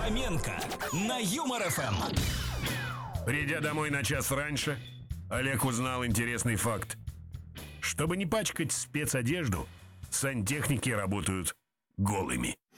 Фоменко на Юмор ФМ. Придя домой на час раньше, Олег узнал интересный факт. Чтобы не пачкать спецодежду, сантехники работают голыми.